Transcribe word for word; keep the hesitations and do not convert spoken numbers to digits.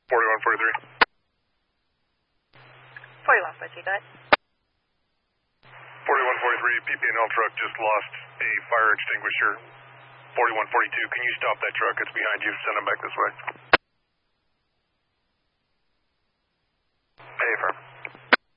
forty-one forty-three. forty-one forty-three, go ahead. forty-one forty-three, P P and L truck just lost a fire extinguisher. forty-one forty-two, can you stop that truck? It's behind you. Send them back this way.